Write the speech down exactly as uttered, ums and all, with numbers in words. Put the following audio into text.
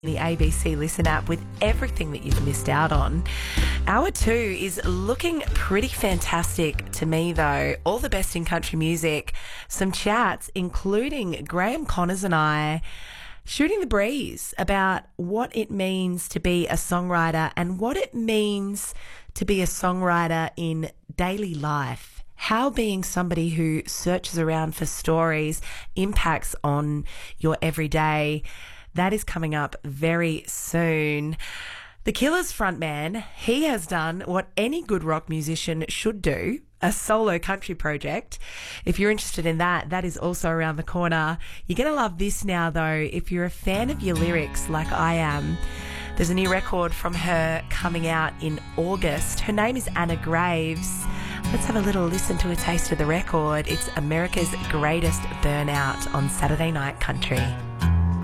the A B C Listen app with everything that you've missed out on. Hour two is looking pretty fantastic to me, though. All the best in country music, some chats, including Graham Connors and I shooting the breeze about what it means to be a songwriter and what it means to be a songwriter in daily life. How being somebody who searches around for stories impacts on your everyday. That is coming up very soon. The Killers frontman, he has done what any good rock musician should do, a solo country project. If you're interested in that, that is also around the corner. You're going to love this now, though. If you're a fan of your lyrics like I am, there's a new record from her coming out in August. Her name is Anna Graves. Let's have a little listen to a taste of the record. It's America's Greatest Burnout on Saturday Night Country.